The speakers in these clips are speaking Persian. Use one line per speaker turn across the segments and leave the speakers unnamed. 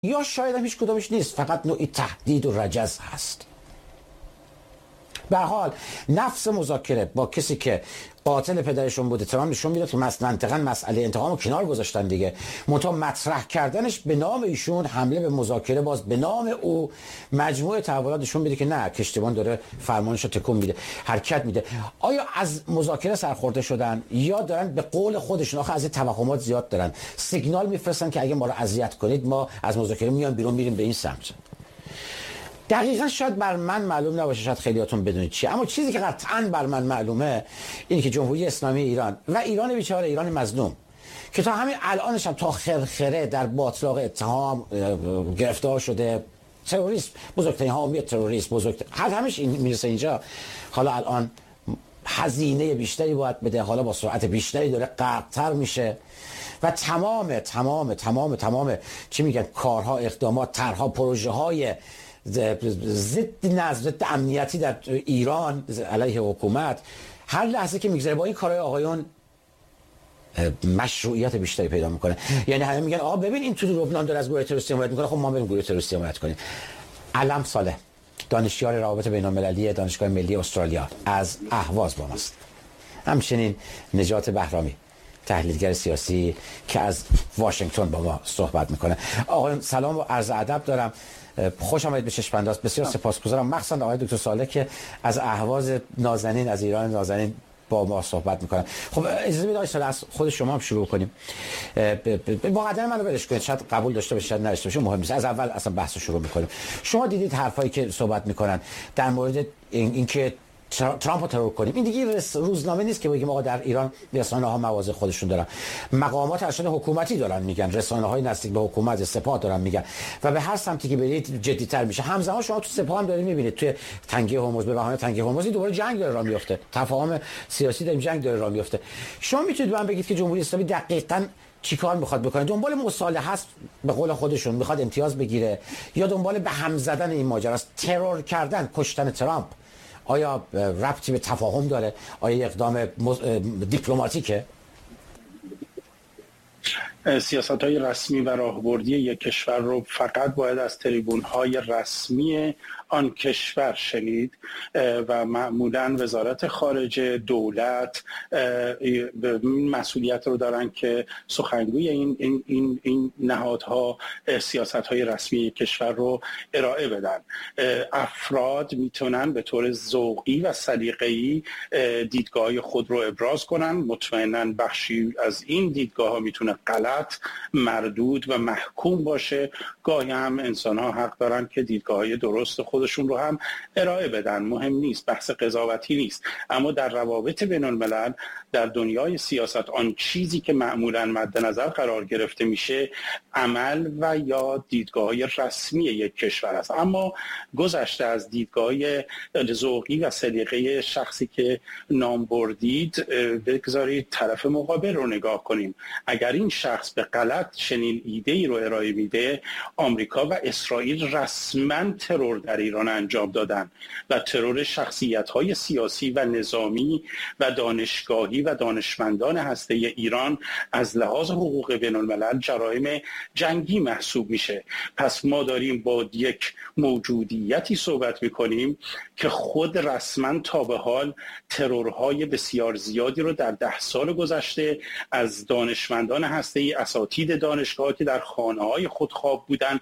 یا شاید هم هیچ کدومش نیست، فقط نوعی تهدید و رجز هست. به هر حال نفس مذاکره با کسی که قاتل پدرشون بوده ترامپ نشون میداد که منطقاً مسئله انتقام رو کنار گذاشتن دیگه، منتها مطرح کردنش به نام ایشون، حمله به مذاکره باز به نام او، مجموعه تحولات نشون میده که نه، کشتیبان داره فرمانش رو تکون میده، حرکت میده. آیا از مذاکره سرخورده شدن یا دارن به قول خودشون، آخه از توهمات زیاد دارن، سیگنال میفرستن که اگه ما رو اذیت کنید ما از مذاکره میان بیرون، میریم به این سمت؟ دقیقا شاید بر من معلوم نباشه، شاید خیلیاتون بدونید چیه، اما چیزی که قطعا بر من معلومه اینه که جمهوری اسلامی ایران و ایران بیچاره، ایران مظلوم که تا همین الانش هم تا خرخره در باطلاق اتهام گرفتار شده، تروریسم، بزرگترین حامی تروریسم، همش این میرسه اینجا. حالا الان هزینه بیشتری باید بده، حالا با سرعت بیشتری داره غرق‌تر میشه و تمام چی میگن، کارها، اقدامات، طرح‌ها، پروژه‌های ضد امنیتی در ایران علیه حکومت هر لحظه که میگذره با این کارهای آقایون مشروعیت بیشتری پیدا میکنه. یعنی همه میگن آقا ببین این تو لبنان داره از گروه تروریستی حمایت میکنه، خب ما بریم گروه تروریستی حمایت کنیم. علم صالح، دانشیار روابط بین‌المللی دانشگاه ملی استرالیا، از اهواز با ماست. همچنین نجات بهرامی، تحلیلگر سیاسی که از واشنگتن با ما صحبت میکنه. آقایون سلام و عرض ادب دارم، خوش آمدید به چشم انداز. بسیار سپاسگزارم، مخصوصا آقای دکتر صالح که از اهواز نازنین، از ایران نازنین با ما صحبت میکنن. خب اجازه بدید آقای صالح از خود شما هم شروع کنیم. واقعا منو برش کنید، شاید قبول داشته باشید شاید نداشته باشید، مهم نیست، از اول اصلا بحث رو شروع میکنیم. شما دیدید حرفایی که صحبت میکنن در مورد اینکه ترامپ رو ترور کنیم؟ این دیگه روزنامه نیست که بگیم آقا در ایران رسانه‌ها مواضع خودشون دارن، مقامات ارشد حکومتی دارن میگن، رسانه‌های نزدیک به حکومت، سپاه دارن میگن و به هر سمتی که برید جدی‌تر میشه. همزمان شما تو سپاه هم دارید میبینید توی تنگه هرمز، به بهانه تنگه هرمز دوباره جنگ داره راه میفته، تفاهم سیاسی در جنگ داره راه میفته. شما میتونید من بگید که جمهوری اسلامی دقیقاً چیکار میخواد بکنه؟ دنبال مصالحه است به قول خودشون، میخواد امتیاز بگیره، یا دنبال به هم زدن این ماجراست، ترور کردن، کشتن ترامپ؟ آیا ربطی به تفاهم داره؟ آیا اقدام دیپلماتیکه؟
سیاست‌های رسمی و راهبردی یک کشور رو فقط باید از تریبون‌های رسمی آن کشور شنید و معمولاً وزارت خارجه، دولت مسئولیت رو دارن که سخنگوی این نهادها سیاست‌های رسمی یک کشور رو ارائه بدن. افراد میتونن به طور ذوقی و سلیقه‌ای دیدگاه خود رو ابراز کنن. مطمئناً بخشی از این دیدگاه‌ها میتونه غلط، مردود و محکوم باشه. گاهی هم انسان‌ها حق دارن که دیدگاه‌های درست خودشون رو هم ارائه بدن، مهم نیست، بحث قضاوتی نیست. اما در روابط بین‌الملل، در دنیای سیاست، آن چیزی که معمولاً مد نظر قرار گرفته میشه عمل و یا دیدگاه‌های رسمی یک کشور است. اما گذشته از دیدگاه ذوقی و سلیقه شخصی که نام بردید، بگذارید طرف مقابل رو نگاه کنیم. اگر این شخص به غلط چنین ایده‌ای رو ارائه میده، آمریکا و اسرائیل رسما ترور در ایران انجام دادن و ترور شخصیت‌های سیاسی و نظامی و دانشگاهی و دانشمندان هسته ایران از لحاظ حقوق بین‌الملل جرایم جنگی محسوب میشه. پس ما داریم با یک موجودیتی صحبت میکنیم که خود رسما تا به حال ترورهای بسیار زیادی رو در 10 سال گذشته از دانشمندان هسته‌ای، اساتید دانشگاه که در خانه‌های خود خواب بودن،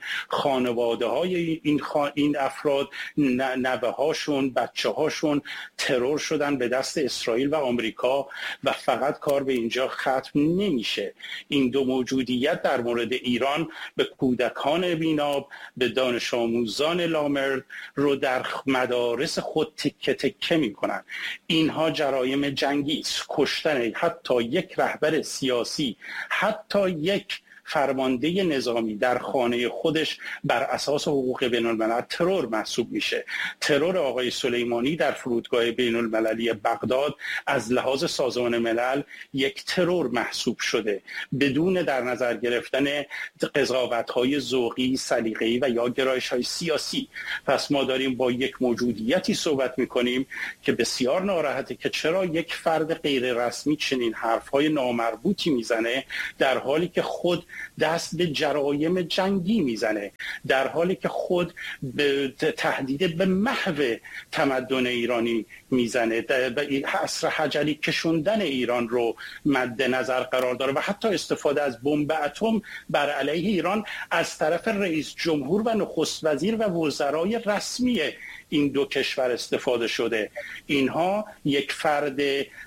خانواده‌های این افراد، نوه‌هاشون، بچه‌هاشون ترور شدن به دست اسرائیل و آمریکا. و فقط کار به اینجا ختم نمیشه. این دو موجودیت در مورد ایران به کودکان بی‌ناب، به دانش آموزان لامرد رو در مدارس خود تکه تکه میکنن. اینها جرایم جنگی است. کشتن حتی یک رهبر سیاسی، حتی یک فرمانده نظامی در خانه خودش بر اساس حقوق بین‌الملل ترور محسوب میشه. ترور آقای سلیمانی در فرودگاه بین‌المللی بغداد از لحاظ سازمان ملل یک ترور محسوب شده، بدون در نظر گرفتن قضاوت‌های ذوقی، سلیقه‌ای و یا گرایش‌های سیاسی. پس ما داریم با یک موجودیتی صحبت میکنیم که بسیار ناراحته که چرا یک فرد غیر رسمی چنین حرف‌های نامربوطی میزنه، در حالی که خود دست به جرایم جنگی میزنه، در حالی که خود تهدید به محو تمدن ایرانی میزنه، عصر حجری کشوندن ایران رو مد نظر قرار داره و حتی استفاده از بمب اتم بر علیه ایران از طرف رئیس جمهور و نخست وزیر و وزرای رسمی این دو کشور استفاده شده. اینها یک فرد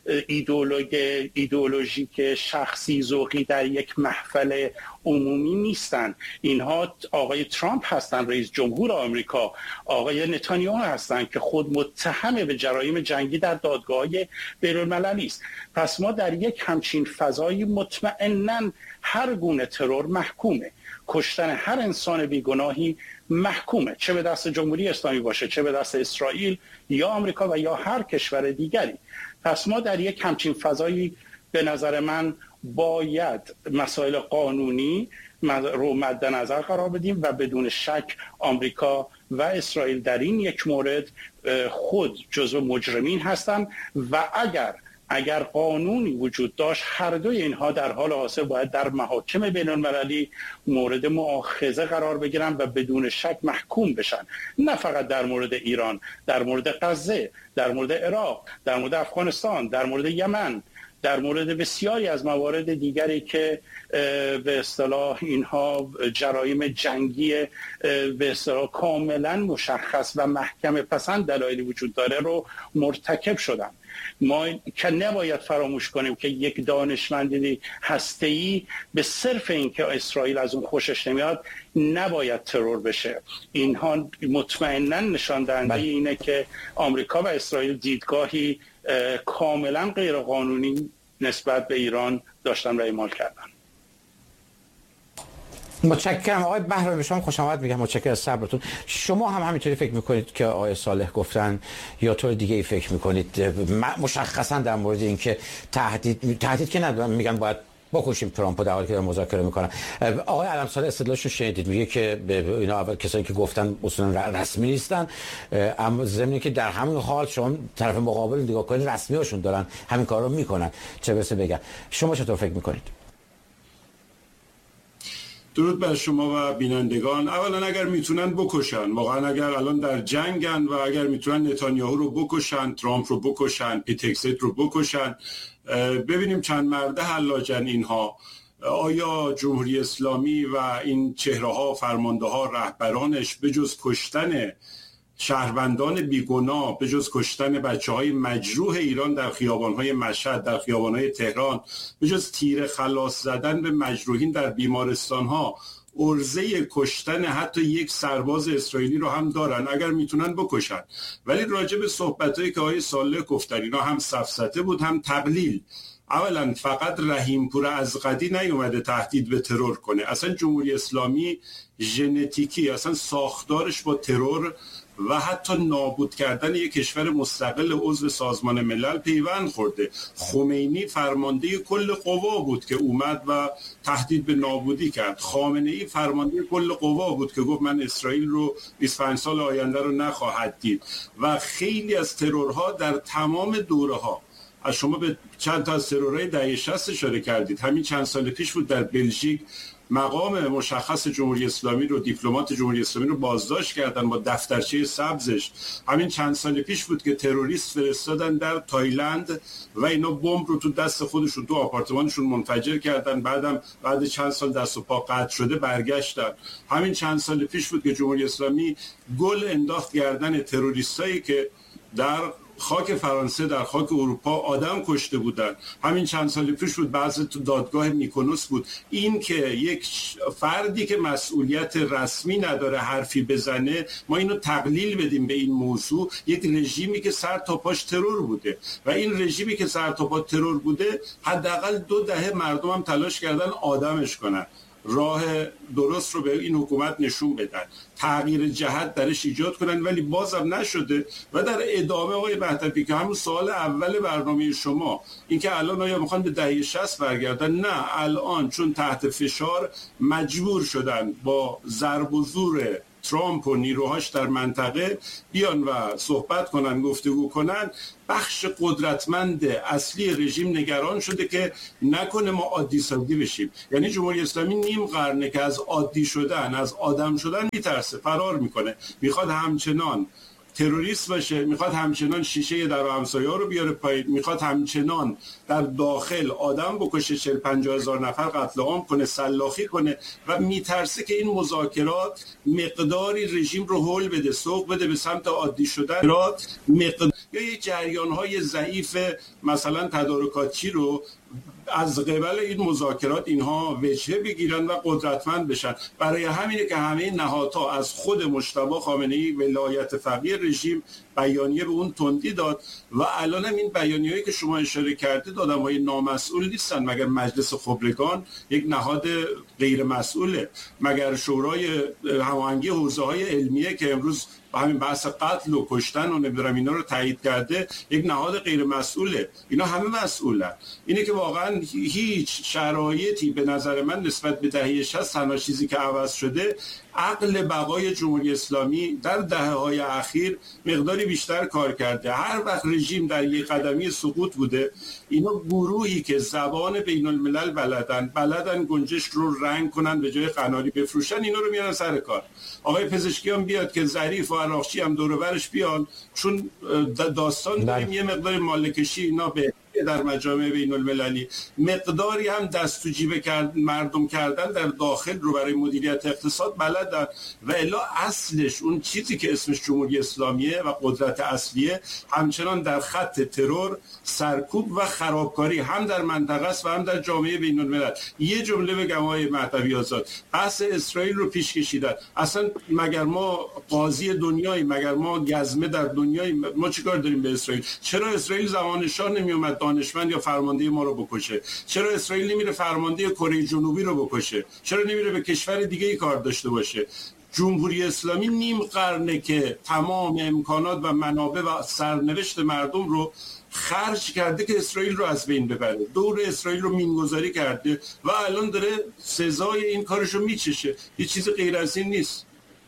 ایدئولوژیک شخصی ذوقی در یک محفل عمومی نیستن. اینها آقای ترامپ هستن، رئیس جمهور آمریکا، آقای نتانیاهو هستن که خود متهم به جرایم جنگی در دادگاه‌های بین‌المللی است. پس ما در یک همچین فضایی مطمئناً هر گونه ترور محکومه، کشتن هر انسان بیگناهی محکومه، چه به دست جمهوری اسلامی باشه، چه به دست اسرائیل یا آمریکا و یا هر کشور دیگری. پس ما در یک همچین فضایی به نظر من باید مسائل قانونی رو مد نظر قرار بدیم و بدون شک آمریکا و اسرائیل در این یک مورد خود جزو مجرمین هستند و اگر قانونی وجود داشت هر دوی اینها در حال حاضر باید در محاکم بین‌المللی مورد مؤاخذه قرار بگیرن و بدون شک محکوم بشن، نه فقط در مورد ایران، در مورد غزه، در مورد عراق، در مورد افغانستان، در مورد یمن، در مورد بسیاری از موارد دیگری که به اصطلاح اینها جرایم جنگی به اصطلاح کاملا مشخص و محکمه پسند دلایلی وجود داره رو مرتکب شدن. ما که نباید فراموش کنیم که یک دانشمند هسته‌ای به صرف اینکه اسرائیل از اون خوشش نمیاد نباید ترور بشه. اینها مطمئناً نشان دهنده اینه که آمریکا و اسرائیل دیدگاهی کاملا غیر قانونی نسبت به ایران داشتن و اعمال کردن.
متشکرم آقای بهرام، شما خوش آمد میگم، متشکرم از صبرتون. شما هم همینطوری فکر میکنید که آقای صالح گفتن یا طور دیگه ای فکر میکنید مشخصا در مورد اینکه تهدید که ندارم میگن باید بکشیم ترامپو در حالی که مذاکره میکنن؟ آقای علم صالح استدلالشون شنیدید، میگه که اینا اول کسایی که گفتن اصولا رسمی نیستن، اما ضمن که در همین حال شما طرف مقابل نگاه کنید رسمی هاشون دارن همین کارو میکنن، چه برسه بگن. شما چطور فکر میکنید؟
درود بر شما و بینندگان. اولا اگر میتونن بکشن، واقعا اگر الان در جنگن و اگر میتونن نتانیاهو رو بکشن، ترامپ رو بکشن، پیتکست رو بکشن، ببینیم چند مرده حلاجن اینها. آیا جمهوری اسلامی و این چهره‌ها، فرمانده‌ها، رهبرانش به جز کشتن شهروندان بیگناه، به جز کشتن بچه‌های مجروح ایران در خیابان‌های مشهد، در خیابان‌های تهران، به جز تیر خلاص زدن به مجروحین در بیمارستان‌ها، عرضه کشتن حتی یک سرباز اسرائیلی رو هم دارن؟ اگر میتونن بکشن. ولی راجع به صحبتایی که آقای صالح گفتن، اینا هم سفسطه بود هم تقلیل. اولا فقط رحیمپور ازغدی نیومده تهدید به ترور کنه، اصلا جمهوری اسلامی ژنتیکی اصلا ساختارش با ترور و حتی نابود کردن یک کشور مستقل عضو سازمان ملل پیوند خورده. خمینی فرمانده کل قوا بود که اومد و تهدید به نابودی کرد. خامنه‌ای فرمانده کل قوا بود که گفت من اسرائیل رو 25 سال آینده رو نخواهد دید. و خیلی از ترورها در تمام دوره‌ها، از شما به چند تا از ترورهای دهه 60 اشاره کردید، همین چند سال پیش بود در بلژیک مقام مشخص جمهوری اسلامی رو، دیپلمات جمهوری اسلامی رو بازداشت کردن با دفترچه سبزش. همین چند سال پیش بود که تروریست فرستادن در تایلند و اینا بمب رو تو دست خودشون تو آپارتمانشون منفجر کردن، بعد چند سال دست و پا قطع شده برگشتن. همین چند سال پیش بود که جمهوری اسلامی گل انداخت گردن تروریستایی که در خاک فرانسه، در خاک اروپا آدم کشته بودن. همین چند سال پیش بود بعضی تو دادگاه میکونوس بود. این که یک فردی که مسئولیت رسمی نداره حرفی بزنه، ما اینو تقلیل بدیم به این موضوع، یک رژیمی که سر تا پاش ترور بوده و این رژیمی که سر تا پا ترور بوده حداقل 2 دهه مردم هم تلاش کردن آدمش کنن، راه درست رو به این حکومت نشون بدن، تغییر جهت درش ایجاد کنن، ولی بازم نشده. و در ادامه آقای مهدوی که همون سوال اول برنامه شما، این که الان آیا میخوان به دهه 60 برگردن؟ نه، الان چون تحت فشار مجبور شدن با ضرب و زور ترامپ و نیروهاش در منطقه بیان و صحبت کنن، گفتگو کنن، بخش قدرتمند اصلی رژیم نگران شده که نکنه ما عادی سازی بشیم. یعنی جمهوری اسلامی نیم قرنه که از عادی شدن، از آدم شدن میترسه، فرار میکنه، میخواد همچنان تروریست باشه، میخواد همچنان شیشه در همسایه رو بیاره پایین، میخواد همچنان در داخل آدم بکشه، 40-50 هزار نفر قتل عام کنه، سلاخی کنه و میترسه که این مذاکرات مقداری رژیم رو هول بده، سوق بده به سمت عادی شدن، یا یه جریان‌های ضعیف مثلا تدارکاتی رو از قبل این مذاکرات اینها وجهه بگیرن و قدرتمند بشن. برای همینه که همه نهادها از خود مجتبی خامنه‌ای ولایت فقیه رژیم بیانیه به اون تندی داد و الان هم این بیانیه‌ای که شما اشاره کردید آدم‌های نامسئول نیستن. مگر مجلس خبرگان یک نهاد غیر مسئوله؟ مگر شورای هماهنگی حوزه‌های علمیه که امروز با همین بحث قتل و کشتن و نمیدونم اینا رو تایید کرده یک نهاد غیر مسئوله؟ اینا همه مسئولن. اینه که واقعا هیچ شرایطی به نظر من نسبت به دهه 60 تنها چیزی که عوض شده عقل بقای جمهوری اسلامی در دهه‌های اخیر مقداری بیشتر کار کرده. هر وقت رژیم در یک قدمی سقوط بوده، اینا گروهی که زبان بین الملل بلدن گنجش رو رنگ کنن به جای قناری بفروشن، اینا رو میارن سر کار. آقای پزشکیان بیاد که ظریف و عراقچی هم دور و برش بیان، چون داستان داریم یه مقدار مالکشی اینا به در مجامع بین المللی، مقداری هم دست تو جیب مردم کردن در داخل رو برای مدیریت اقتصاد بلدن و الا اصلش اون چیزی که اسمش جمهوری اسلامیه و قدرت اصلیه همچنان در خط ترور، سرکوب و خرابکاری هم در منطقه است و هم در جامعه بین الملل. یه جمله بگم آقای مهدوی آزاد، بحث اسرائیل رو پیش کشیدن. اصلا مگر ما قاضی دنیایی، مگر ما گزمه در دنیایی، ما چیکار داریم به اسرائیل؟ چرا اسرائیل زمان شاه نمی اومد دانشمند یا فرمانده ما رو بکشه؟ چرا اسرائیل نمیره فرمانده کره جنوبی رو بکشه؟ چرا نمیره به کشور دیگه ای کار داشته باشه؟ جمهوری اسلامی نیم قرنه که تمام امکانات و منابع و سرنوشت مردم رو خرج کرده که اسرائیل رو از بین ببره، دور اسرائیل رو مینگذاری کرده و الان داره سزای این کارش رو میچشه. یه چیز غیر از این نیست.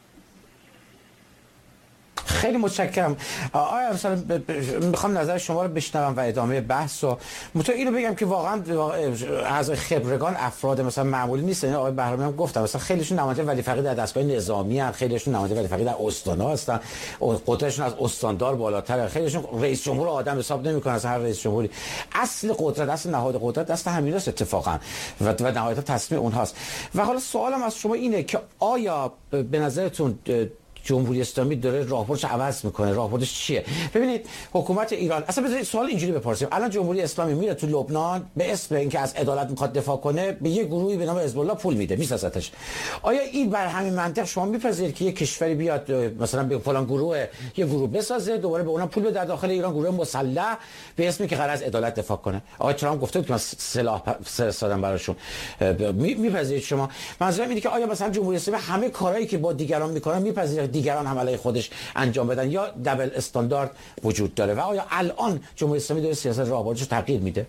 خیلی متشکرم. آقای مثلا میخوام نظر شما رو بشنوم و ادامه بحث و اینو بگم که واقعا از خبرگان افراد مثلا معمولی نیستن. آقای بهرامی هم گفتم مثلا خیلیشون نماینده ولی فقید در دستگاه نظامی ان، خیلیشون نماینده ولی فقید در استانا هستن، قدرتشون از استاندار بالاتره، خیلیشون رئیس جمهور آدم حساب نمیکنن. از هر رئیس جمهوری اصل قدرت، اصل نهاد قدرت دست همیناست اتفاقا و نهایتا تصمیم اونهاست. و حالا سوالم از شما اینه که آیا به نظرتون جمهوری اسلامی داره راهبردش عوض میکنه؟ راهبردش چیه؟ ببینید حکومت ایران، اصلا بذارید سوال اینجوری بپرسیم، الان جمهوری اسلامی میره تو لبنان به اسم اینکه از عدالت میخواد دفاع کنه به یه گروهی به نام حزب الله پول میده، میسازتش. آیا این بر همین منطق شما میپذیرید که یه کشوری بیاد مثلا به فلان گروه یه گروه بسازه، دوباره به اونها پول بده در داخل ایران، گروه مسلح به اسمی که قرار از عدالت دفاع کنه؟ آقای ترامپ گفته بود که من سلاح فرستادم براشون. میپذیرید شما؟ منظورم اینه که آیا مثلا جمهوری اسلامی همه کارهایی که با دیگران میکنه میپذیره دیگران هم علیه خودش انجام بدن، یا دبل استاندارد وجود داره؟ و آیا الان جمهوری اسلامی داره سیاست راهبردش رو تغییر میده؟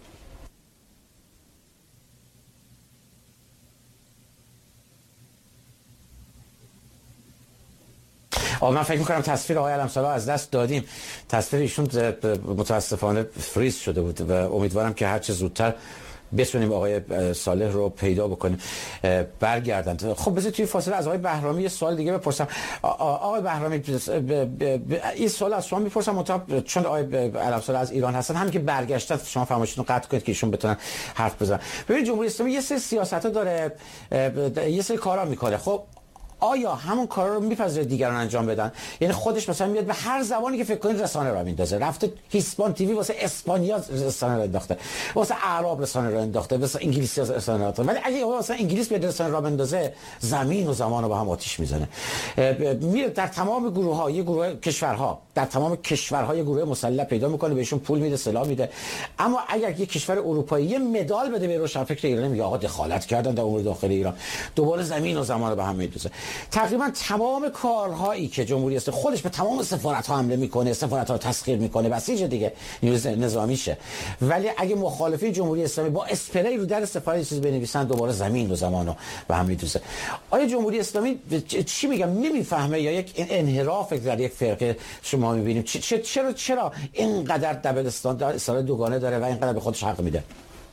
من فکر میکنم تصویر آقای علم‌سالار از دست دادیم. تصویر ایشون متاسفانه فریز شده بود و امیدوارم که هر چه زودتر بتونیم آقای صالح رو پیدا بکنیم برگردند. خب بذارید توی فاصله از آقای بهرامی یه سوال دیگه بپرسم. آقای بهرامی این سوال از شما میپرسم چون آقای علم‌سالار از ایران هستن، همین که برگشتن شما فرمایشتون رو قطع کنید که ایشون بتونن حرف بزنن. ببینید جمهوری اسلامی یه سری سیاست‌ها داره، یه سری کارا میکنه. خب آیا همون کارا رو میپذیره دیگران انجام بدن؟ یعنی خودش مثلا میاد به هر زبانی که فکر کنید رسانه را میندازه. رفته هیسپان تیوی واسه اسپانیا رسانه را انداخته، واسه اعراب رسانه را انداخته، واسه انگلیسی رسانه را انداخته. ولی اگه واسه انگلیس بیاد رسانه را بندازه، زمین و زمان رو به هم آتش میزنه. میره در تمام گروه‌ها، یه گروه کشورها، در تمام کشورها یه گروه مسلح پیدا میکنه، بهشون پول میده، سلاح میده. اما اگر یه کشور اروپایی یه مدال بده به روشنفکر ایرانی، میگه آقا دخالت کردن در امور داخلی ایران، دوباره زمین و زمان رو به هم میدوزه. تقریبا تمام کارهایی که جمهوری اسلامی خودش به تمام سفارت‌ها حمله میکنه، سفارت‌ها رو تسخیر میکنه، بسیج دیگه نیروی نظامیشه، ولی اگه مخالفین جمهوری اسلامی با اسپری رو در سفارت چیز بنویسن دوباره زمین و زمانو به هم میدوزه. آیا جمهوری اسلامی چی میگم نمیفهمه یا یک انحراف در یک فرقه شما میبینیم؟ چرا اینقدر دبستان اصلاح دوگانه داره و اینقدر به خودش حق میده؟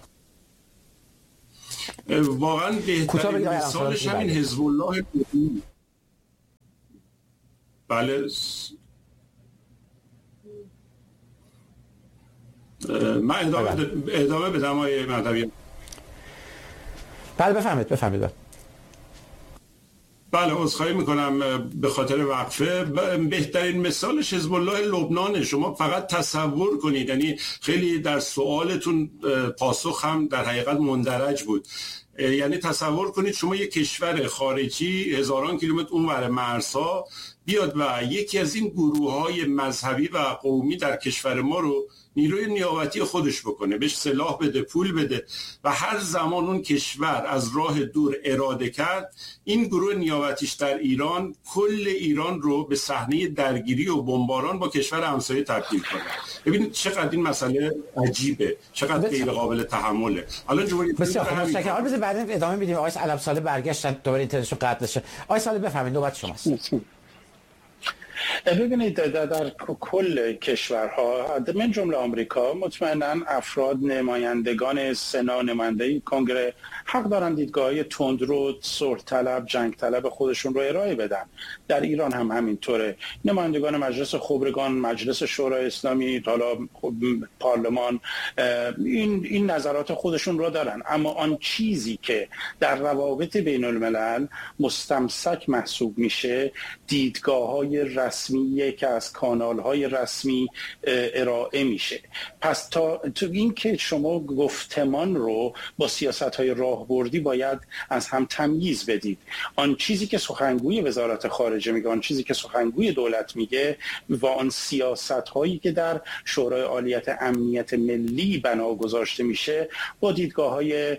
واقعا بهترین مثالش همین حزب الله. بله من ادامه بدم آقای مهدوی.
بله بفهمید.
بله عذرخواهی میکنم به خاطر وقفه. بهترین مثالش حزب الله لبنان. شما فقط تصور کنید، یعنی خیلی در سوالتون پاسخ هم در حقیقت مندرج بود. یعنی تصور کنید شما یک کشور خارجی هزاران کیلومتر اونور مرزها بیاد و یکی از این گروه‌های مذهبی و قومی در کشور ما رو نیروی نیابتی خودش بکنه، بهش سلاح بده، پول بده و هر زمان اون کشور از راه دور اراده کرد این گروه نیابتیش در ایران کل ایران رو به صحنه درگیری و بمباران با کشور همسایه تبدیل کنه. ببینید چقدر این مسئله عجیبه، چقدر غیر قابل تحمله. الان جمهوری اسلامی
حالا بذار بعداً ادامه میدیم. آقای علم صالح برگشتن دوباره اینترنتشو قطع نشه. آقای صالح بفرمایید، نوبت شماست.
ببینید در کل کشورها من جمله آمریکا مطمئنا افراد نمایندگان سنا، نماینده کنگره حق دارن دیدگاه‌های تندرو، صلح طلب، جنگ طلب خودشون رو ارائه بدن. در ایران هم همینطوره. نمایندگان مجلس خبرگان، مجلس شورای اسلامی، حالا پارلمان این نظرات خودشون رو دارن. اما آن چیزی که در روابط بین الملل مستمسک محسوب میشه دیدگاه‌های رسمیه که از کانال‌های رسمی ارائه میشه. پس تو این که شما گفتمان رو با سیاست‌های راهبردی باید از هم تمییز بدید. آن چیزی که سخنگوی وزارت خارجه میگه، آن چیزی که سخنگوی دولت میگه و آن سیاست‌هایی که در شورای عالیت امنیت ملی بنا گذاشته میشه با دیدگاه‌های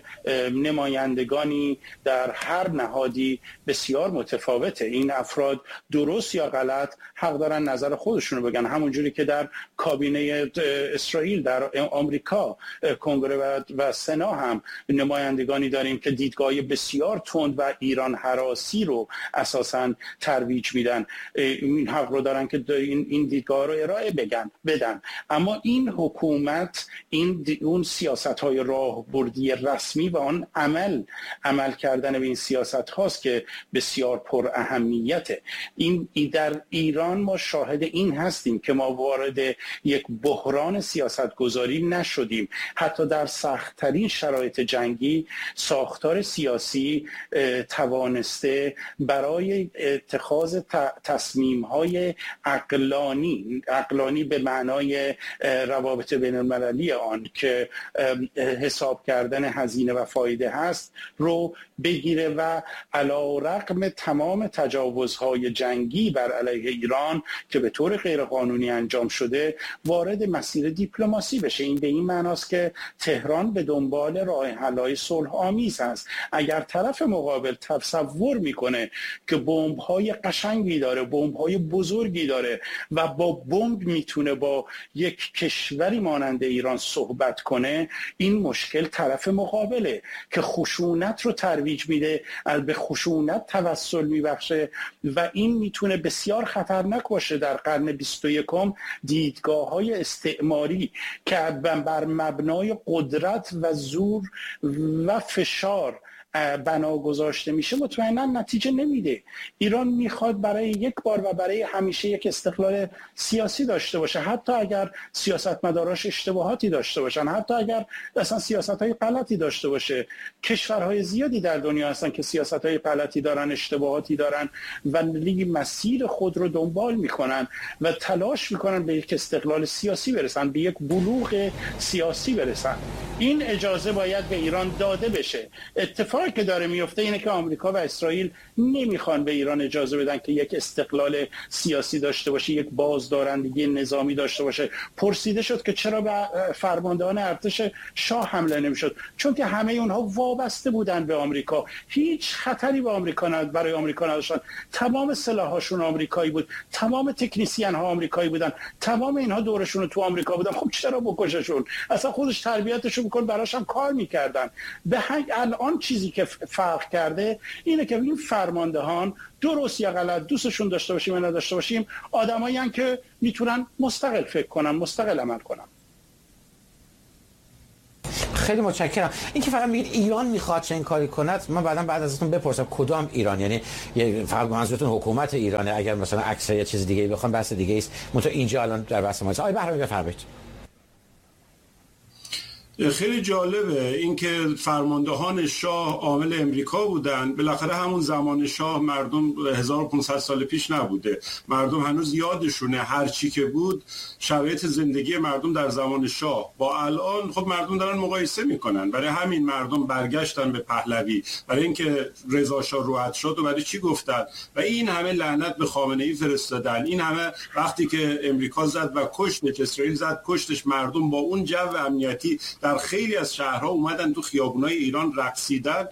نمایندگانی در هر نهادی بسیار متفاوته. این افراد درست یا غلط حق دارن نظر خودشون رو بگن، همونجوری که در کابینه اسرائیل، در آمریکا کنگره و سنا هم نمایندگانی داریم که دیدگاه بسیار تند و ایران هراسی رو اساساً ترویج میدن. این حق رو دارن که این دیدگاه رو ارائه بدن. اما این حکومت اون سیاست‌های راهبردی رسمی و آن عمل کردن به این سیاست هاست که بسیار پر اهمیته. این در ایران ما شاهد این هستیم که ما وارد یک بحران سیاستگذاری نشدیم. حتی در سخت‌ترین شرایط جنگی ساختار سیاسی توانسته برای اتخاذ تصمیم‌های عقلانی به معنای روابط بین المللی آن که حساب کردن هزینه و فایده هست رو بگیره و علی‌رغم تمام تجاوزهای جنگی بر علیه ایران که به طور غیرقانونی انجام شده وارد مسیر دیپلماسی بشه. این به این معناست که تهران به دنبال راه حل‌های صلح آمیز است. اگر طرف مقابل تصور میکنه که بمب‌های قشنگی داره، بمب‌های بزرگی داره و با بمب میتونه با یک کشوری مانند ایران صحبت کنه، این مشکل طرف مقابله که خشونت رو ترویج میده، به خشونت توسل میبخشه و این میتونه بسیار خطرناک باشه. در قرن 21 دیدگاه‌های استعماری که بر مبنای قدرت و زور و فشار بنا گذاشته میشه مطمئنا نتیجه نمیده. ایران میخواد برای یک بار و برای همیشه یک استقلال سیاسی داشته باشه، حتی اگر سیاستمداراش اشتباهاتی داشته باشن، حتی اگر اصلا سیاست‌های غلطی داشته باشه. کشورهای زیادی در دنیا هستن که سیاست‌های غلطی دارن، اشتباهاتی دارن و مسیر خود رو دنبال میکنن و تلاش میکنن به یک استقلال سیاسی برسن، به یک بلوغ سیاسی برسن. این اجازه باید به ایران داده بشه. اتفاقی اتفاقی که داره میفته اینه که آمریکا و اسرائیل نمیخوان به ایران اجازه بدن که یک استقلال سیاسی داشته باشه، یک بازدارندگی نظامی داشته باشه. پرسیده شد که چرا به فرماندهان ارتش شاه حمله نمیشد؟ چون که همه اونها وابسته بودن به آمریکا، هیچ خطری به آمریکا برای آمریکا نداشتن، تمام سلاحاشون آمریکایی بود، تمام تکنیسیان ها آمریکایی بودن، تمام اینها دورشون تو آمریکا بودن. خب چرا بکششون؟ اصلا خودش تربیتشون میکنه، براش هم کار میکردن. به الان چیزی که فرق کرده اینه که این فرماندهان درست یا غلط، دوستشون داشته باشیم یا نداشته باشیم، آدمایی هستن که میتونن مستقل فکر کنن، مستقل عمل کنن.
خیلی متشکرم. این که فقط میگید ایران میخواد چه این کاری کند، من بعد ازتون بپرسم کدام ایران، یعنی فقط منظورتون حکومت ایرانه؟ اگر مثلا عکس یا چیز دیگه بخوام بحث دیگه است. منتها اینجا الان در بحث ما آقای بهرامی بفرمایید.
خیلی جالبه اینکه فرماندهان شاه عامل امریکا بودن. بالاخره همون زمان شاه مردم 1500 سال پیش نبوده، مردم هنوز یادشونه هر چی که بود. شرایط زندگی مردم در زمان شاه با الان خب مردم دارن مقایسه میکنن. برای همین مردم برگشتن به پهلوی، برای اینکه رضا شاه روحت شد و برای چی گفتن و این همه لعنت به خامنه ای فرستادن. این همه وقتی که امریکا زد و کشتش، اسرائیل زد کشتش، مردم با اون جو امنیتی در خیلی از شهرها اومدن تو خیابونای ایران رقصیدن.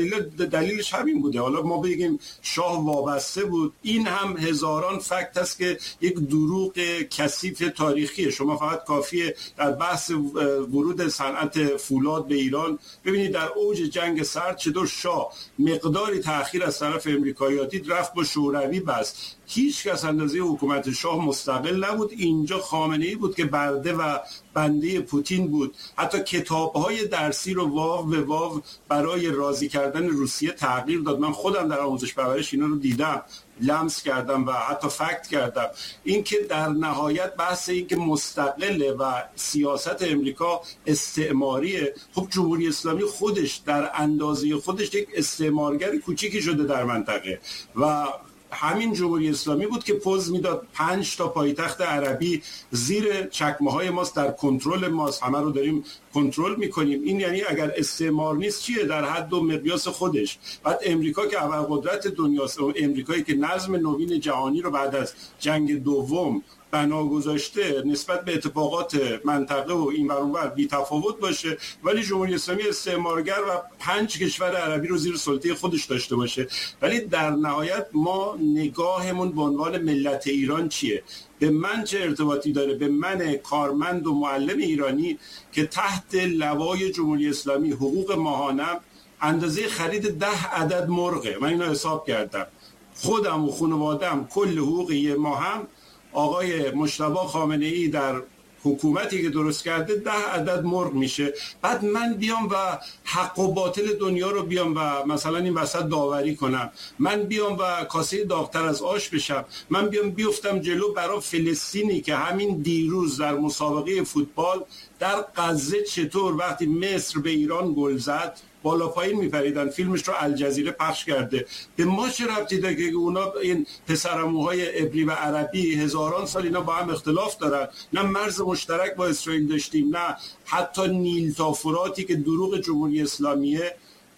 دلیلش همین بوده. حالا ما بگیم شاه وابسته بود، این هم هزاران فکت است که یک دروغ کثیف تاریخیه. شما فقط کافیه در بحث ورود صنعت فولاد به ایران ببینید در اوج جنگ سرد چطور شاه مقداری تأخیر از طرف امریکایی‌ها دید، رفت با شوروی بست. هیچ کس اندازه حکومت شاه مستقل نبود. اینجا خامنه‌ای بود که برده و بنده پوتین بود. حتی کتاب‌های درسی رو واو به واو برای راضی کردن روسیه تغییر داد. من خودم در آموزش پرورش اینا رو دیدم، لمس کردم و حتی فکت کردم. این که در نهایت بحث این که مستقله و سیاست امریکا استعماریه. خب جمهوری اسلامی خودش در اندازه خودش یک استعمارگر کوچیکی شده در منطقه و همین جمهوری اسلامی بود که پوز میداد 5 تا پایتخت عربی زیر چکمه‌های ماست، در کنترل ماست، همه رو داریم کنترل میکنیم. این یعنی اگر استعمار نیست چیه؟ در حد و مقیاس خودش. بعد امریکا که ابرقدرت دنیاست، امریکایی که نظم نوین جهانی رو بعد از جنگ دوم بنا گذاشته نسبت به اتفاقات منطقه و این ور اون ور بی تفاوت باشه، ولی جمهوری اسلامی استعمارگر و 5 کشور عربی رو زیر سلطه خودش داشته باشه. ولی در نهایت ما نگاهمون به عنوان ملت ایران چیه؟ به من چه ارتباطی داره؟ به من کارمند و معلم ایرانی که تحت لوای جمهوری اسلامی حقوق ماهانم اندازه خرید 10 عدد مرغه. من اینو حساب کردم، خودم و خانواده‌ام کل حقوق یه ماهم آقای مجتبی خامنه‌ای در حکومتی که درست کرده 10 عدد مرغ میشه. بعد من بیام و حق و باطل دنیا رو بیام و مثلا این وسط داوری کنم، من بیام و کاسه داغ‌تر از آش بشم، من بیام بیفتم جلو برای فلسطینی که همین دیروز در مسابقه فوتبال در غزه چطور وقتی مصر به ایران گل زد بالا پایین میپریدن. فیلمش رو الجزیره پخش کرده. به ما چه ربطی داره که اونا این پسرموهای ابری و عربی هزاران سال اینا با هم اختلاف دارن؟ نه مرز مشترک با اسرائیل داشتیم، نه حتی نیل تا فراتی که دروغ جمهوری اسلامیه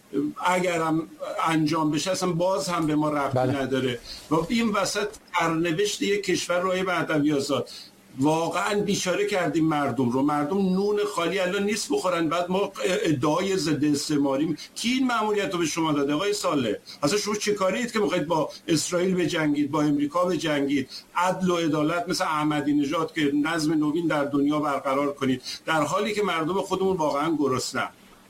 اگرم انجام بشه اصلا باز هم به ما ربطی نداره. و این وسط سرنوشت یک کشور رو بعدوی آزاد واقعا بیچاره کردیم مردم رو. مردم نون خالی الان نیست بخورن، بعد ما ادعای ضد استعماری. کی این مأموریت رو به شما داده آقای صالح؟ اصلا شما چه کارید که میخواید با اسرائیل بجنگید، با امریکا بجنگید، عدل و عدالت مثل احمدی نژاد که نظم نوین در دنیا برقرار کنید، در حالی که مردم خودمون واقعا گرسنه‌اند؟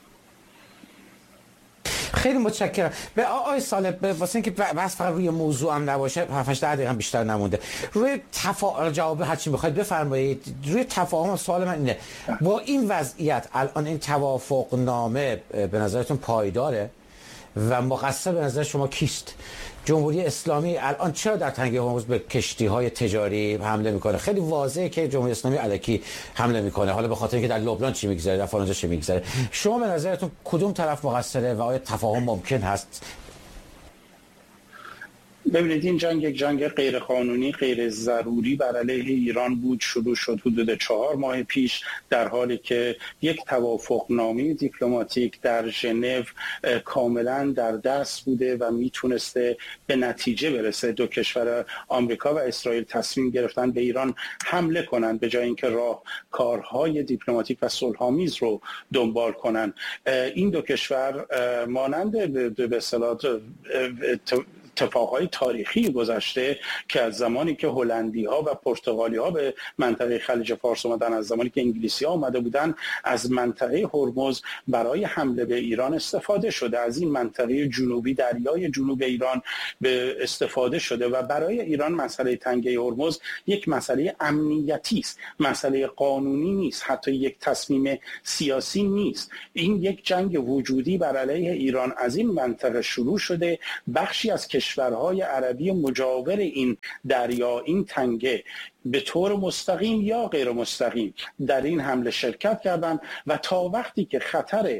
خیلی متشکرم. به آقای صالح واسه اینکه بس فقط روی موضوع هم نباشه 7 دقیقه هم بیشتر نمونده، روی جواب هر چی بخواید بفرمایید. روی تفاهم سوال من اینه، با این وضعیت الان این توافق نامه به نظرتون پایداره و مقصر به نظر شما کیست؟ جمهوری اسلامی الان چرا در تنگه هرمز به کشتی‌های تجاری حمله میکنه؟ خیلی واضحه که جمهوری اسلامی الکی حمله میکنه، حالا به خاطر اینکه در لبنان چی میگذره، در فلانجا چی میگذره. شما به نظرتون کدوم طرف مقصره و آیا تفاهم ممکن هست؟
ببینید این جنگ یک جنگ غیرقانونی، غیر ضروری بر علیه ایران بود. شروع شد حدود 4 ماه پیش، در حالی که یک توافقنامه دیپلماتیک در ژنو کاملا در دست بوده و میتونسته به نتیجه برسه. دو کشور آمریکا و اسرائیل تصمیم گرفتن به ایران حمله کنند به جای اینکه راهکارهای دیپلماتیک و صلح‌آمیز رو دنبال کنند. این دو کشور مانند به اصطلاح اتفاقهای تاریخی گذشته که از زمانی که هلندی‌ها و پرتغالی‌ها به منطقه خلیج فارس اومدن، از زمانی که انگلیسی‌ها اومده بودن، از منطقه هرمز برای حمله به ایران استفاده شده. از این منطقه جنوبی، دریای جنوب ایران به استفاده شده و برای ایران مسئله تنگه هرمز یک مسئله امنیتی است، مسئله قانونی نیست، حتی یک تصمیم سیاسی نیست. این یک جنگ وجودی بر علیه ایران از این منطقه شروع شده. بخشی از کشورهای عربی مجاور این دریا، این تنگه، به طور مستقیم یا غیر مستقیم در این حمله شرکت کردند و تا وقتی که خطر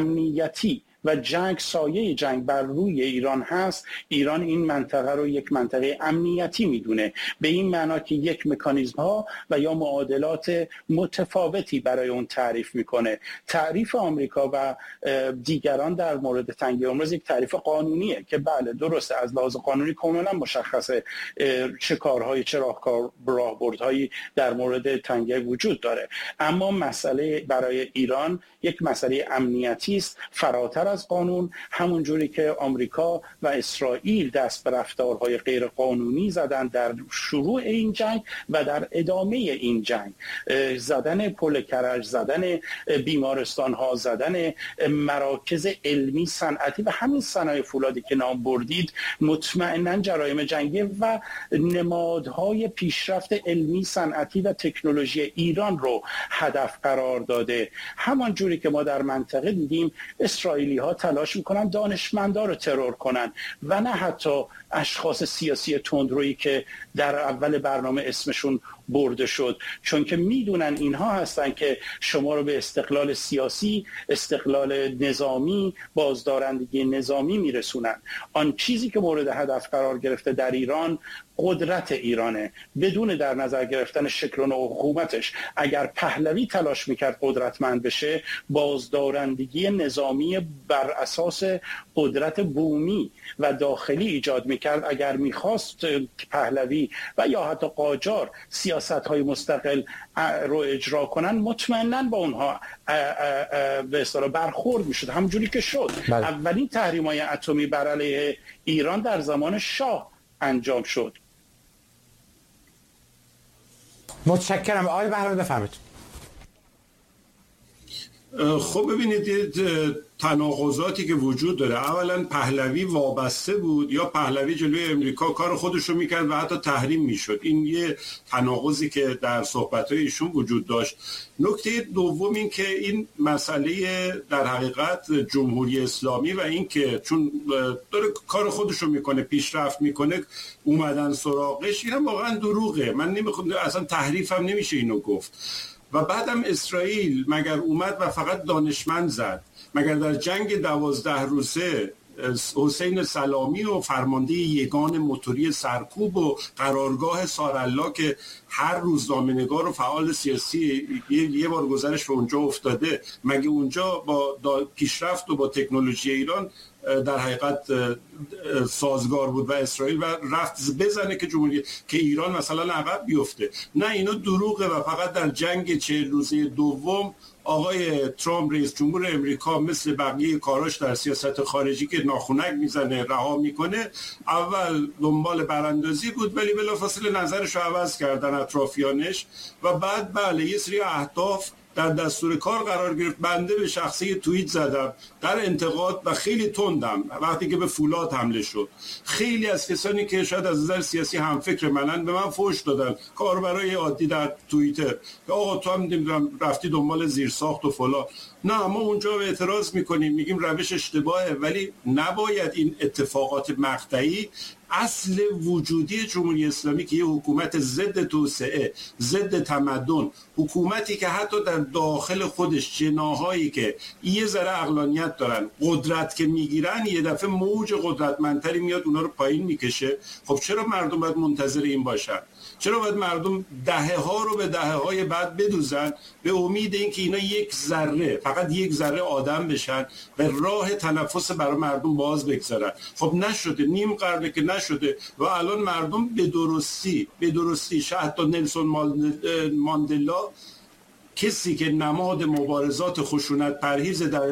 امنیتی و جنگ، سایه جنگ بر روی ایران هست، ایران این منطقه رو یک منطقه امنیتی میدونه، به این معنا که یک مکانیزم ها و یا معادلات متفاوتی برای اون تعریف میکنه. تعریف آمریکا و دیگران در مورد تنگه هرمز یک تعریف قانونیه که بله درسته، از لحاظ قانونی کاملا مشخصه چه کارهایی، چه راهبردهایی در مورد تنگه وجود داره، اما مسئله برای ایران یک مسئله امنیتی است، فراتر از قانون. همون جوری که آمریکا و اسرائیل دست به رفتارهای غیر قانونی زدن در شروع این جنگ و در ادامه این جنگ، زدن پل کرج، زدن بیمارستان ها، زدن مراکز علمی صنعتی و همین صنایع فولادی که نام بردید، مطمئنا جرایم جنگی و نمادهای پیشرفت علمی صنعتی و تکنولوژی ایران رو هدف قرار داده. همان جوری که ما در منطقه دیدیم اسرائیلی ها تلاش میکنن دانشمندان رو ترور کنن و نه حتی اشخاص سیاسی تندرویی که در اول برنامه اسمشون برده شد، چون که میدونن اینها هستن که شما رو به استقلال سیاسی، استقلال نظامی، بازدارندگی نظامی میرسونن. آن چیزی که مورد هدف قرار گرفته در ایران قدرت ایرانه، بدون در نظر گرفتن شکل و نوع حکومتش. اگر پهلوی تلاش میکرد قدرتمند بشه، بازدارندگی نظامی بر اساس قدرت بومی و داخلی ایجاد میکرد. اگر میخواست پهلوی و یا حتی قاجار سیاست‌های مستقل رو اجرا کنن، مطمئناً با اونها به اصطلاح برخورد میشد، همونجوری که شد. اولین تحریم‌های اتمی بر علیه ایران در زمان شاه انجام شد.
متشکرم. آقای بهرامی بفرمایید.
خب ببینید تناقضاتی که وجود داره. اولا پهلوی وابسته بود یا پهلوی جلوی امریکا کار خودش رو میکرد و حتی تحریم میشد. این یه تناقضی که در صحبت‌های ایشون وجود داشت. نکته دوم این که این مسئله در حقیقت جمهوری اسلامی و این که چون داره کار خودش رو میکنه، پیشرفت میکنه، اومدن سراغش، این هم واقعا دروغه. من نمیخوام، اصلا تحریف هم نمیشه اینو گفت. و بعدم اسرائیل مگر اومد و فقط دانشمند زد؟ مگر در جنگ 12 روزه حسین سلامی و فرمانده یگان موتوری سرکوب و قرارگاه سارالله که هر روزنامه‌نگار و فعال سیاسی یه بار گذرش به اونجا افتاده، مگه اونجا با پیشرفت و با تکنولوژی ایران در حقیقت سازگار بود و اسرائیل و رفت بزنه که جمهوری که ایران مثلا عقب بیفته؟ نه، اینا دروغه و فقط در جنگ 40 روزه دوم آقای ترامپ رئیس جمهور امریکا مثل بقیه کاراش در سیاست خارجی که ناخونک میزنه رها میکنه، اول دنبال براندازی بود ولی بلافاصله نظرش رو عوض کردن اطرافیانش و بعد بله یه سری اهداف در دستور کار قرار گرفت. بنده به شخصی توییت زدم در انتقاد و خیلی تندم وقتی که به فولاد حمله شد. خیلی از کسانی که شاید از نظر سیاسی هم فکر منن به من فحش دادن، کاربرای عادی در توییتر، که آقا تو هم نمیدونم رفتی دنبال زیرساخت و فلان. نه، ما اونجا اعتراض میکنیم، میگیم روش اشتباهه، ولی نباید این اتفاقات مقطعی اصل وجودی جمهوری اسلامی که یه حکومت ضد توسعه، ضد تمدن، حکومتی که حتی در داخل خودش جناهایی که یه ذره عقلانیت دارن قدرت که میگیرن یه دفعه موج قدرتمندتری میاد اونا رو پایین میکشه. خب چرا مردم باید منتظر این باشن؟ چرا باید مردم دهه ها رو به دهه های بعد بدوزن به امید اینکه اینا یک ذره، فقط یک ذره آدم بشن و راه تنفس برای مردم باز بگذارن؟ خب نشده، نیم قرنه که نشده و الان مردم به درستی شاید تا نلسون ماندلا، کسی که نماد مبارزات خشونت پرهیز در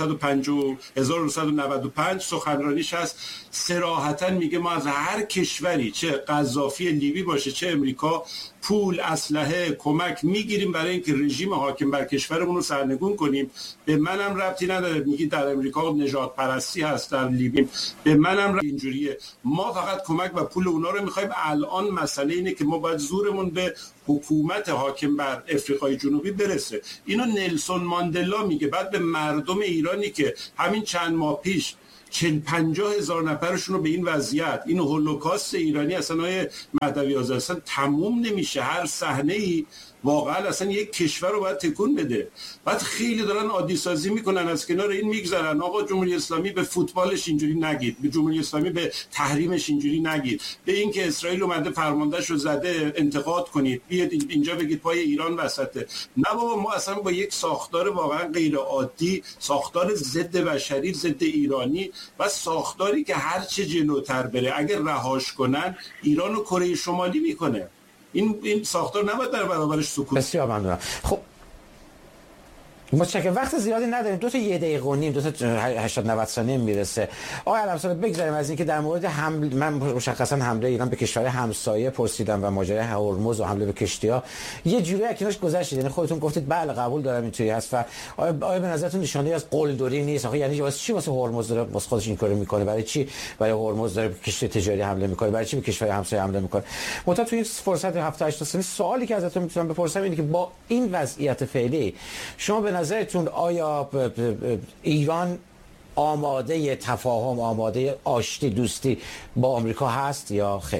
1995 سخنرانیش هست، صراحتاً میگه ما از هر کشوری، چه قذافی لیبی باشه چه امریکا، پول، اسلحه، کمک میگیریم برای اینکه رژیم حاکم بر کشورمون رو سرنگون کنیم. به منم ربطی نداره میگی در امریکا نژاد پرستی هست، در لیبی به منم اینجوریه. ما فقط کمک و پول اونا رو میخوایم. الان مسئله اینه که ما باید زورمون به حکومت حاکم بر افریقای جنوبی برسه. اینو نلسون ماندلا میگه. بعد به مردم ایرانی که همین چند ماه پیش 40-50 هزار نفرشون رو به این وضعیت، این هولوکاست ایرانی اصلا های مهدوی آزاد اصلا تموم نمیشه. هر صحنه ای واقعا اصلا یک کشور رو باید تکون بده. بعد خیلی دارن عادی سازی میکنن، از کنار این میگذرن. آقا جمهوری اسلامی به فوتبالش اینجوری نگید، به جمهوری اسلامی به تحریمش اینجوری نگید، به اینکه اسرائیل اومده فرماندهش رو زده انتقاد کنید، بیاد اینجا بگید پای ایران وسطه. نه بابا، ما اصلا با یک ساختار واقعا غیر عادی، ساختار ضد بشری، ضد ایرانی و ساختاری که هر چه جلوتر بره اگر رهاش کنن ایران و کره شمالی میکنه. این ساختار نباید در برابرش سکوت.
بسیار ممنونم. خب متشکرم. وقت زیادی نداریم، دو تا 1 دقیقه و نیم، 80-90 ثانیه میرسه. آقای علم‌زاده بگذاریم از اینکه در مورد من مشخصا حمله ایران به کشورهای همسایه پرسیدم و ماجرای هرمز و حمله به کشتی‌ها یه جوری اکناش گذشتید، یعنی خودتون گفتید بله قبول دارم اینطوری هست. و آیا به نظرتون نشانه‌ای از قلدری نیست؟ آخه یعنی واسه چی واسه هرمز داره واسه خودش این کارو میکنه؟ برای چی برای هرمز داره کشتی تجاری حمله میکنه؟ برای چی به کشورهای همسایه حمله میکنه؟ متأ توی فرصت 7-8 ثانیه سوالی که ازتون میتونم بپرسم اینه که با این وضعیت فعلی شما به نظرتون آیا ایران آماده تفاهم، آماده آشتی دوستی با آمریکا هست یا خیر؟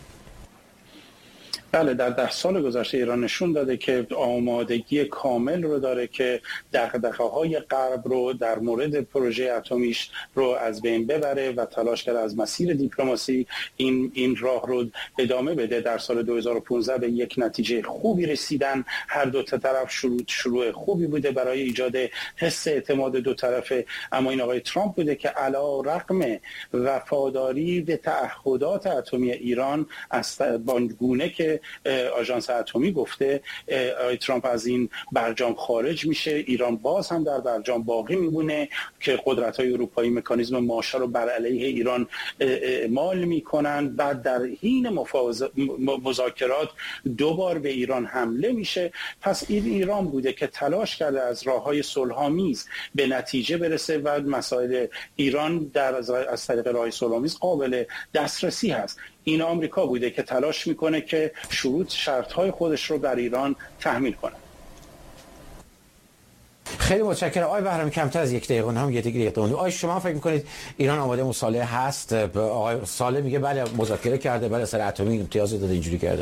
بله، در 10 سال گذشته ایران نشون داده که آمادگی کامل رو داره که دغدغه‌های غرب رو در مورد پروژه اتمیش رو از بین ببره و تلاش کرده از مسیر دیپلماسی این راه رو ادامه بده. در سال 2015 به یک نتیجه خوبی رسیدن. هر دو طرف شروع خوبی بوده برای ایجاد حس اعتماد دو طرفه. اما این آقای ترامپ بوده که علی رغم وفاداری به تعهدات اتمی ایران از بانگونه که آژانس اتمی گفته، آقای ترامپ از این برجام خارج میشه. ایران باز هم در برجام باقی میمونه که قدرت‌های اروپایی مکانیزم مارشال رو بر علیه ایران اعمال میکنن. بعد در حین مذاکرات 2 بار به ایران حمله میشه. پس این ایران بوده که تلاش کرده از راه‌های صلح‌آمیز به نتیجه برسه و مسائل ایران از طریق راه صلح‌آمیز قابل دسترسی هست. این آمریکا بوده که تلاش میکنه که شرط‌های خودش رو بر ایران تحمیل کنه.
خیلی متشکرم. آقای بهرامی کمتر از 1 دقیقه هم 1 دقیقه. آقای شما فکر میکنید ایران آماده مصالحه هست؟ آقای صالح میگه بله مذاکره کرده، بله سر اتمی امتیاز داده، اینجوری کرده.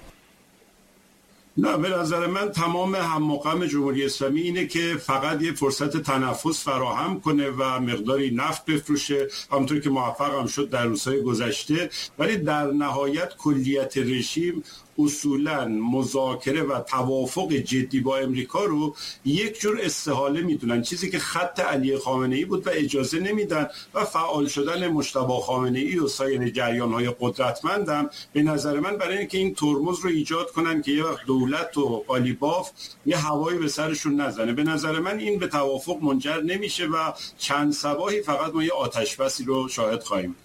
نه، به نظر من تمام هم‌مقام جمهوری اسلامی اینه که فقط یه فرصت تنفس فراهم کنه و مقداری نفت بفروشه، همونطور که موفق هم شد در روزهای گذشته. ولی در نهایت کلیت رژیم اصولاً مذاکره و توافق جدی با امریکا رو یک جور استحاله میدونن، چیزی که خط علی خامنه‌ای بود و اجازه نمیدن. و فعال شدن مجتبی خامنه‌ای و سایر جریان‌های قدرتمندم به نظر من برای اینکه این ترمز رو ایجاد کنن که یه وقت دولت و قالیباف یه هوایی به سرشون نزنه. به نظر من این به توافق منجر نمیشه و چند صباحی فقط ما یه آتش بسی رو شاهد خواهیم.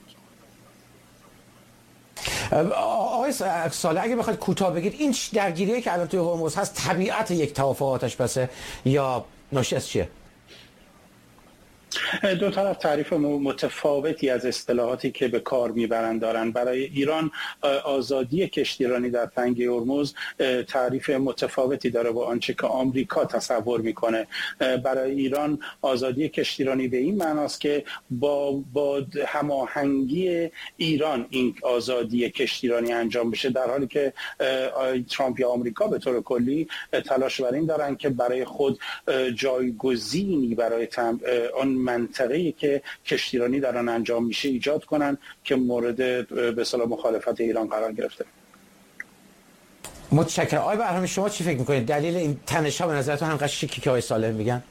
آقای صالح اگه بخواید کوتاه بگید این درگیریه که الان توی هرمز هست طبیعت یک توافق آتش بسه یا ناشی از چیه؟
دو طرف تعریف متفاوتی از اصطلاحاتی که به کار میبرند دارن. برای ایران آزادی کشتیرانی در تنگه هرمز تعریف متفاوتی داره با آنچه که آمریکا تصور میکنه. برای ایران آزادی کشتیرانی به این معناست که با هماهنگی ایران این آزادی کشتیرانی انجام بشه، در حالی که ترامپ یا آمریکا به طور کلی تلاش بر این دارن که برای خود جایگزینی برای آن منطقه‌ای که کشتیرانی در آن انجام میشه ایجاد کنن که مورد به اصطلاح مخالفت ایران قرار گرفته.
متشکرم. آقای بهرامی شما چی فکر میکنید؟ دلیل این تنش‌ها به نظرتون همینقدر شیکی که آقای صالح میگن؟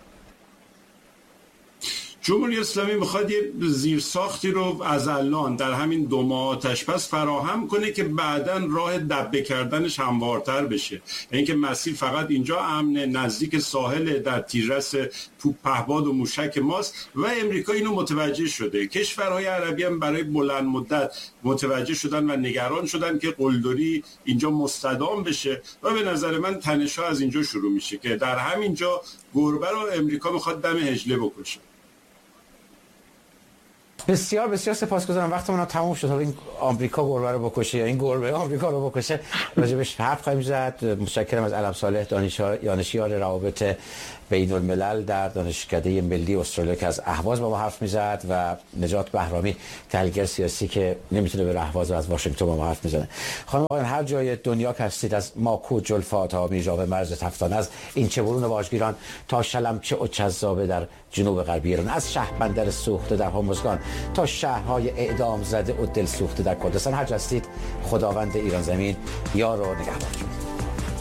جمهوری اسلامی میخواد یه زیرساختی رو از الان در همین 2 ماه آتش‌بس فراهم کنه که بعداً راه دبه کردنش هموارتر بشه. اینکه مسیر فقط اینجا امن، نزدیک ساحل، در تیررس پهپاد و موشک ماست و امریکا اینو متوجه شده. کشورهای عربی هم برای بلند مدت متوجه شدن و نگران شدن که قلدری اینجا مستدام بشه و به نظر من تنش‌ها از اینجا شروع میشه که در همینجا گربه رو امریکا میخواد دم حجله بکشه.
بسیار بسیار سپاسگزارم. وقتمون تموم شد. این آمریکا گربه رو بکشه یا این گربه آمریکا رو بکشه راجبش حرف خواهیم زد. متشکرم از علم صالح، دانشیار روابط بین الملل در دانشکده ملی استرالیا که از اهواز با ما حرف میزد، و نجات بهرامی، تحلیلگر سیاسی که نمیتونه به اهواز و از واشنگتن با ما حرف میزنه. خانم آقایان، هر جای دنیا که هستید، از ماکو، جلفا تا میژاوه، مرز تفتان، از این چه برون واژگیران تا شلمچه و چذابه در جنوب غربی ایران، از شهربندر سوخته در هرمزگان تا شهرهای اعدام زده و دل سوخته در کردستان، هر جا هستید خداوند ایران زمین یار و نگهدارتون.